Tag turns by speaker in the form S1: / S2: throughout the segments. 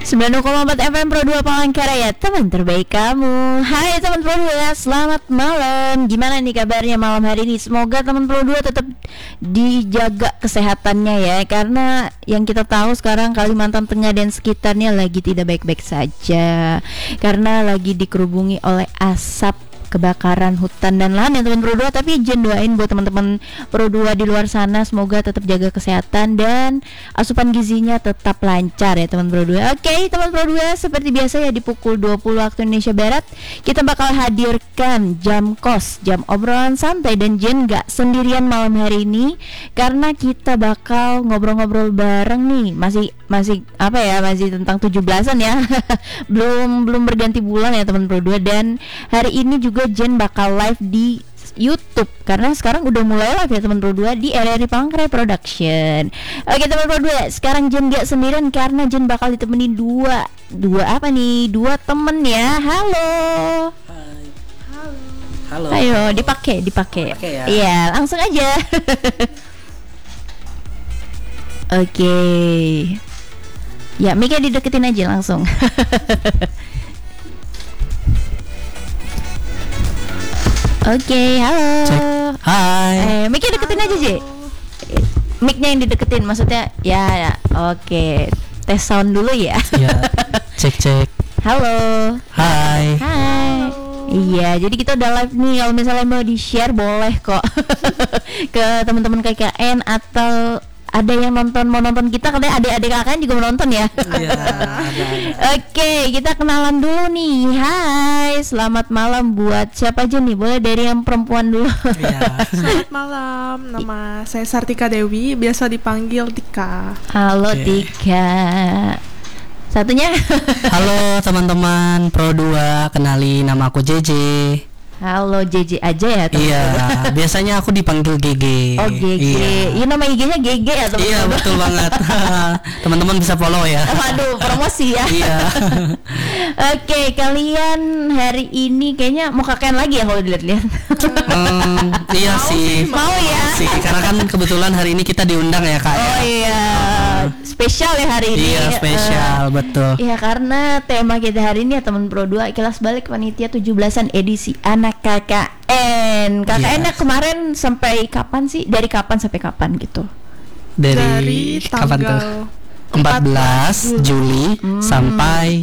S1: 90,4 FM Pro 2 Palangkaraya, teman terbaik kamu. Hai teman Pro 2, selamat malam. Gimana nih kabarnya malam hari ini? Semoga teman Pro 2 tetap dijaga kesehatannya ya. Karena yang kita tahu sekarang Kalimantan Tengah dan sekitarnya lagi tidak baik-baik saja. Karena lagi dikerubungi oleh asap kebakaran hutan dan lahan ya teman Pro 2. Tapi izin doain buat teman-teman Pro 2 di luar sana, semoga tetap jaga kesehatan dan asupan gizinya tetap lancar ya teman Pro 2. Oke teman Pro 2, seperti biasa ya di pukul 20 waktu Indonesia Barat kita bakal hadirkan jam kos, jam obrolan santai, dan Jen gak sendirian malam hari ini karena kita bakal ngobrol-ngobrol bareng nih. Masih apa ya, masih tentang 17-an ya. belum berganti bulan ya teman Pro 2. Dan hari ini juga Jen bakal live di YouTube karena sekarang udah mulai live ya teman Pro 2 di RRI Palangkaraya Production. Oke teman Pro 2, sekarang Jen gak sendirian karena Jen bakal ditemenin dua temen ya. Halo.
S2: Hai. Halo.
S1: Ayo dipakai
S2: ya.
S1: Iya langsung aja. Oke. Ya mic-nya dideketin aja langsung. Oke, halo.
S2: Cek. Hai.
S1: Mic-nya deketin aja, Ji. Mic-nya yang dideketin, maksudnya ya. Oke. Tes sound dulu ya.
S2: Ya. Cek.
S1: Halo.
S2: Hai.
S1: Hai. Iya, jadi kita udah live nih. Kalau misalnya mau di-share boleh kok. Ke teman-teman KKN atau ada yang mau nonton kita, katanya adik-adik KKN juga menonton ya.
S2: Iya, ada.
S1: Oke, kita kenalan dulu nih. Hai, selamat malam buat siapa aja nih? Boleh dari yang perempuan dulu.
S2: Iya.
S3: Selamat malam, nama saya Sartika Dewi, biasa dipanggil Tika.
S1: Halo
S2: Oke.
S1: Tika. Satunya.
S2: Halo teman-teman Pro 2, kenali nama aku JJ.
S1: Halo JJ aja ya teman.
S2: Iya, biasanya aku dipanggil GG.
S1: Oh GG.
S2: Iya.
S1: Iya nama IG-nya GG ya teman.
S2: Iya, betul banget. Teman-teman bisa follow ya.
S1: Waduh, promosi ya.
S2: Iya.
S1: Oke, kalian hari ini kayaknya mau KKN lagi ya kalau dilihat-lihat.
S2: Iya sih.
S1: Mau ya?
S2: Sih, karena kan kebetulan hari ini kita diundang ya, Kak.
S1: Oh iya. Spesial ya hari ini.
S2: Iya, spesial, betul.
S1: Iya, karena tema kita hari ini ya teman Pro 2 Kilas Balik Panitia 17-an edisi Anak KKN. KKN-nya kemarin sampai kapan sih? Dari kapan sampai kapan gitu?
S3: Dari
S2: kapan tuh?
S3: tanggal
S2: 14 Juli sampai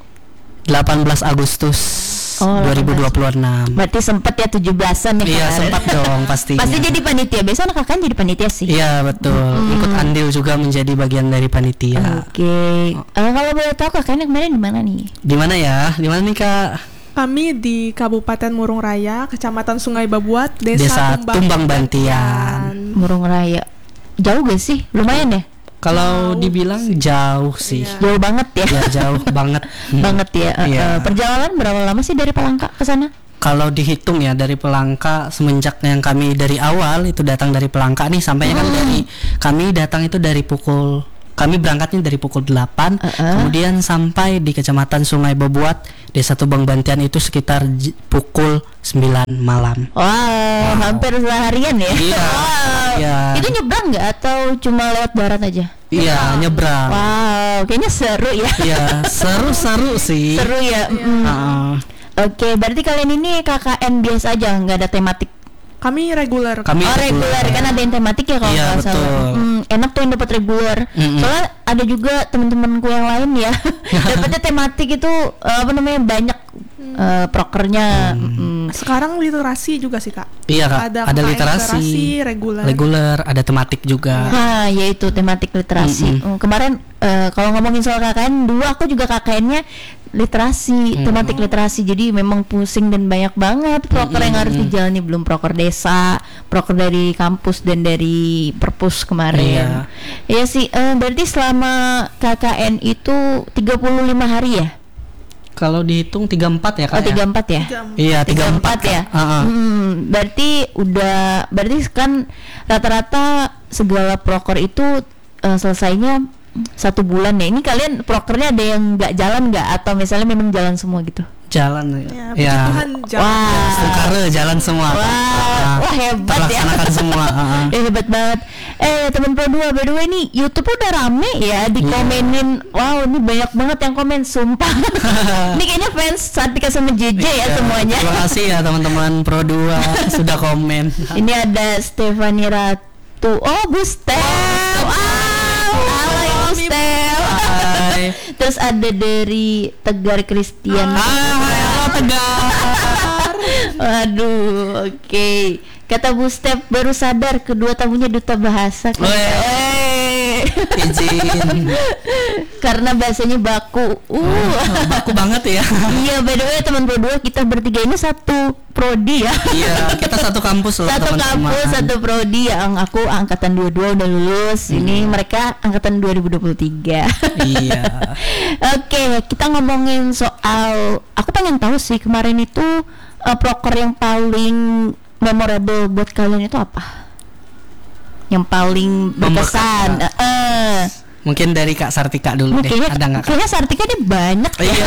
S2: 18 Agustus
S1: Oh,
S2: 2026.
S1: Berarti sempet ya 17-an ya.
S2: Iya,
S1: kemarin.
S2: sempat dong pastinya.
S1: Pasti jadi panitia. Biasa anak KKN jadi panitia sih.
S2: Iya, betul. Ikut andil juga menjadi bagian dari panitia.
S1: Oke. Kalau boleh tahu KKN kemarin di mana nih?
S2: Di mana ya? Di mana nih, Kak?
S3: Kami di Kabupaten Murung Raya, Kecamatan Sungai Babuat,
S2: Desa Tumbang Bantian.
S1: Murung Raya. Jauh gak sih? Lumayan ya?
S2: Kalau dibilang jauh sih.
S3: Iya.
S1: Jauh banget ya.
S2: Ya, jauh banget.
S1: Banget ya.
S2: Iya.
S1: Perjalanan berapa lama sih dari Palangka ke sana?
S2: Kalau dihitung ya dari Pelangka, semenjak yang kami dari awal itu datang dari Pelangka nih, sampainya kan dari kami datang itu dari kami berangkatnya dari pukul 8, kemudian sampai di Kecamatan Sungai Babuat, Desa Tumbang Bantian itu sekitar pukul 9 malam.
S1: Wow, hampir seharian ya.
S2: Iya.
S1: Wow.
S2: Iya.
S1: Itu nyebrang nggak atau cuma lewat darat aja?
S2: Iya, nyebrang.
S1: Wow, kayaknya seru ya.
S2: Iya, seru sih.
S1: Seru ya.
S2: Heeh.
S1: Oke, berarti kalian ini KKN biasa aja, nggak ada tematik.
S3: Kami reguler.
S2: Kami
S1: Reguler kan ada yang tematik ya kalau
S2: Iya,
S1: nggak salah.
S2: betul.
S1: Enak tuh yang dapat reguler. Soalnya ada juga teman-temanku yang lain ya dapatnya tematik itu banyak prokernya.
S3: Sekarang literasi juga sih, Kak.
S2: Iya, Kak. Ada
S3: KKN
S2: literasi,
S3: reguler.
S2: reguler, ada tematik juga.
S1: Nah, yaitu tematik literasi. Kemarin kalau ngomongin soal KKN, dulu aku juga KKN-nya literasi, tematik literasi. Jadi memang pusing dan banyak banget proker yang harus dijalani, belum proker desa, proker dari kampus dan dari perpus kemarin. Iya sih, berarti selama KKN itu 35 hari ya?
S2: Kalau dihitung 34 ya, Kak.
S1: Oh, 34 ya?
S2: Iya,
S1: 34 ya. Berarti kan rata-rata segala proker itu selesainya 1 bulan ya. Ini kalian prokernya ada yang nggak jalan nggak, atau misalnya memang jalan semua gitu?
S2: jalan
S3: Ya,
S2: ya.
S3: puji Tuhan jalan.
S1: Wah.
S2: Sungkara jalan semua.
S1: Wah, hebat ya.
S2: Terlaksanakan semua.
S1: Hebat banget. Teman Pro 2, by the way nih YouTube udah rame ya dikomenin. Wow, ini banyak banget yang komen, sumpah. Ini kayaknya fans Sartika sama JJ ya
S2: Iya,
S1: semuanya.
S2: Terima kasih ya teman-teman Pro 2 sudah komen.
S1: Ini ada Stefani Ratu. Oh, Bustel. Halo Bustel.
S2: Hai.
S1: Terus ada dari Tegar Christian.
S2: Halo Tegar.
S1: Waduh, oke. Kata Bu Step baru sadar kedua tamunya duta bahasa.
S2: Izin.
S1: Karena bahasanya baku.
S2: Baku banget ya.
S1: Iya, by the way teman Pro 2 kita bertiga ini satu prodi ya.
S2: Iya, kita satu kampus loh
S1: Satu
S2: teman-teman.
S1: kampus, satu prodi. Yang aku angkatan 22 udah lulus. Ini mereka angkatan 2023.
S2: Iya.
S1: Oke, kita ngomongin soal, aku pengen tahu sih kemarin itu proker yang paling memorable buat kalian itu apa? Yang paling berkesan.
S2: Mungkin dari Kak Sartika dulu deh.
S1: Kayaknya,
S2: Ada nggak Kak?
S1: kayaknya Sartika ini banyak.
S2: Iya.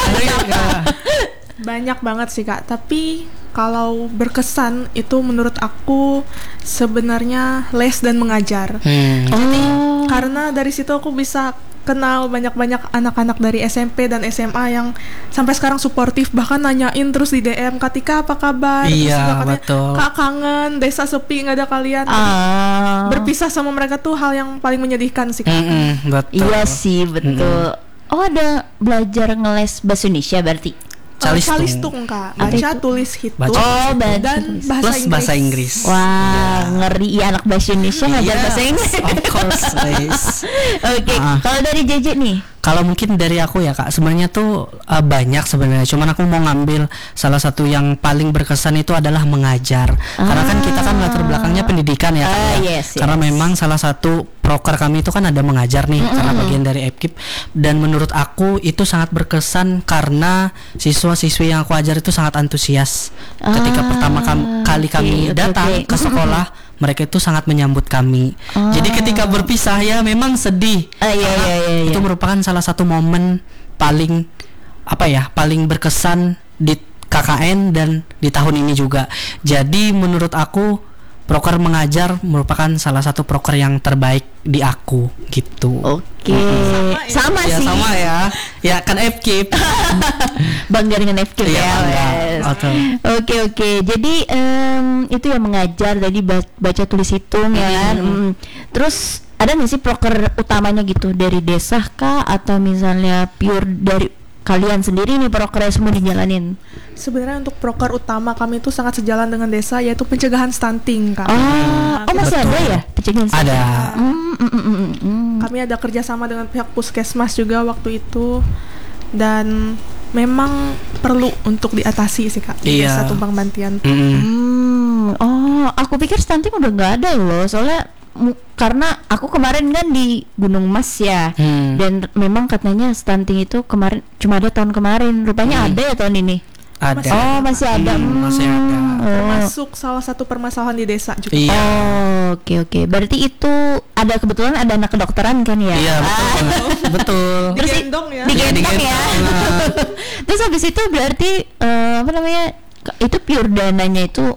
S3: Banyak banget sih Kak, tapi kalau berkesan itu menurut aku sebenarnya les dan mengajar.
S1: Oh.
S3: Karena dari situ aku bisa kenal banyak-banyak anak-anak dari SMP dan SMA yang sampai sekarang suportif, bahkan nanyain terus di DM, Kak Tika apa kabar?
S2: Iya,
S3: Terus juga katanya,
S2: betul.
S3: Kak kangen, desa sepi nggak ada kalian. Berpisah sama mereka tuh hal yang paling menyedihkan sih Kak.
S2: Betul.
S1: Iya sih, betul. Oh, ada belajar ngeles bahasa Indonesia berarti?
S3: Calistung Kak,
S1: Apa
S3: baca
S1: itu?
S3: tulis hitung
S2: Baca,
S1: Oh, baca
S3: dan
S1: tulis.
S3: bahasa
S2: Plus
S3: Inggris.
S2: bahasa Inggris.
S1: Wah, ngeri ya anak bahasa Indonesia ngajar
S2: Yes,
S1: bahasa Inggris.
S2: of course, guys.
S1: Oke, kalau dari JJ nih.
S2: Kalau mungkin dari aku ya Kak, sebenarnya tuh banyak sebenarnya. Cuman aku mau ngambil salah satu yang paling berkesan itu adalah mengajar. Karena kan kita kan latar belakangnya pendidikan ya Kak. Ya.
S1: Yes.
S2: Karena memang salah satu proker kami itu kan ada mengajar nih, karena bagian dari FKIP. Dan menurut aku itu sangat berkesan karena siswa-siswi yang aku ajar itu sangat antusias. Ketika pertama kali kami datang ke sekolah, mereka itu sangat menyambut kami. Jadi ketika berpisah ya memang sedih.
S1: Iya.
S2: Itu merupakan salah satu momen paling paling berkesan di KKN dan di tahun ini juga. Jadi menurut aku proker mengajar merupakan salah satu proker yang terbaik di aku gitu.
S1: Oke. Sama
S2: Ya
S1: sih.
S2: sama ya. Ya kan FKIP.
S1: Bangga dengan FKIP
S2: Iya,
S1: ya.
S2: bangga.
S1: Wes.
S2: Betul.
S1: Oke. Jadi itu yang mengajar tadi baca tulis hitung ya kan. Terus ada nggak sih proker utamanya gitu dari desa kah atau misalnya pure dari kalian sendiri nih prokernya semua dijalanin?
S3: Sebenarnya untuk proker utama kami itu sangat sejalan dengan desa, yaitu pencegahan stunting Kak.
S1: Masih ada ya pencegahan stunting?
S2: Ada.
S3: Kami ada kerjasama dengan pihak puskesmas juga waktu itu, dan memang perlu untuk diatasi sih Kak di
S2: Iya.
S3: desa Tumbang Bantian.
S1: Aku pikir stunting udah nggak ada loh, soalnya karena aku kemarin kan di Gunung Mas ya, dan memang katanya stunting itu kemarin cuma ada tahun kemarin, rupanya ada ya tahun ini.
S2: Ada.
S1: Oh, masih ada.
S2: Masih ada.
S3: Termasuk salah satu permasalahan di desa juga.
S2: Iya.
S1: Oke. Berarti itu ada kebetulan ada anak kedokteran kan ya?
S2: Iya, betul. Betul.
S1: Terus
S3: Digendong ya.
S1: digendong ya.
S2: Digendong.
S1: Terus habis itu berarti itu pure dananya itu